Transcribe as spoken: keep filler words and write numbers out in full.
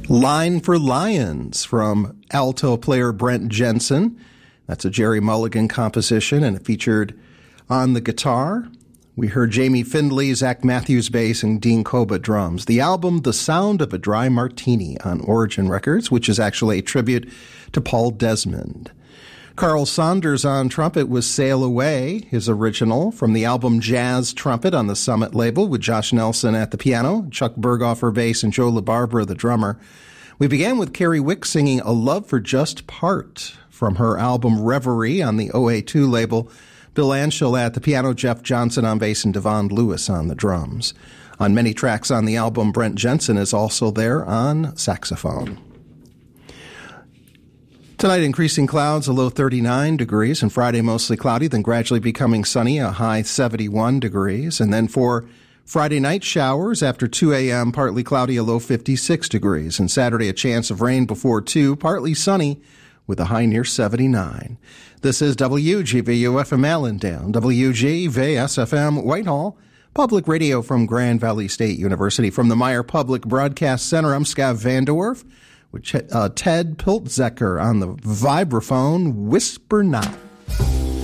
Line for Lions from alto player Brent Jensen. That's a Jerry Mulligan composition, and it featured on the guitar. We heard Jamie Findlay, Zach Matthews bass, and Dean Koba drums. The album, The Sound of a Dry Martini on Origin Records, which is actually a tribute to Paul Desmond. Carl Saunders on trumpet was Sail Away, his original, from the album Jazz Trumpet on the Summit label, with Josh Nelson at the piano, Chuck Berghofer bass, and Joe LaBarbera the drummer. We began with Carrie Wick singing A Love for Just Part from her album Reverie on the O A two label, Bill Anshel at the piano, Jeff Johnson on bass, and Devon Lewis on the drums. On many tracks on the album, Brent Jensen is also there on saxophone. Tonight, increasing clouds, a low thirty-nine degrees, and Friday mostly cloudy, then gradually becoming sunny, a high seventy-one degrees. And then for Friday night, showers after two a.m., partly cloudy, a low fifty-six degrees. And Saturday, a chance of rain before two, partly sunny, with a high near seventy-nine. This is W G V U F M Allendale, W G V S F M Whitehall, public radio from Grand Valley State University. From the Meyer Public Broadcast Center, I'm Scott Vandorf. With uh, Ted Piltzecker on the vibraphone, Whisper Not.